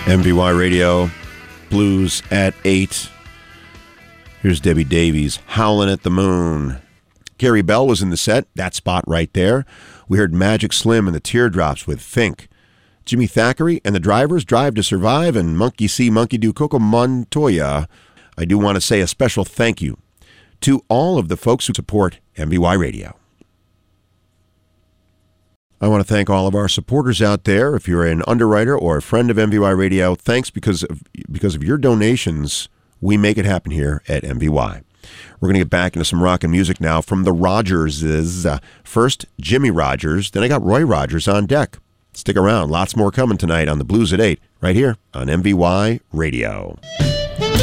MVY Radio, Blues at 8. Here's Debbie Davies, Howlin' at the Moon. Gary Bell was in the set, that spot right there. We heard Magic Slim and the Teardrops with Think. Jimmy Thackeray and the Drivers, Drive to Survive, and Monkey See, Monkey Do, Coco Montoya. I do want to say a special thank you to all of the folks who support MVY Radio. I want to thank all of our supporters out there. If you're an underwriter or a friend of MVY Radio, thanks because of your donations, we make it happen here at MVY. We're going to get back into some rock and music now from the Rogerses. First, Jimmy Rogers. Then I got Roy Rogers on deck. Stick around. Lots more coming tonight on the Blues at 8, right here on MVY Radio.